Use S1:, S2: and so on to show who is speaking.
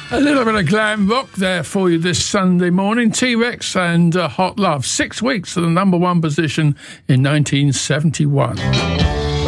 S1: A little bit of glam rock there for you this Sunday morning. T-Rex and Hot Love. 6 weeks to the number one position in 1971.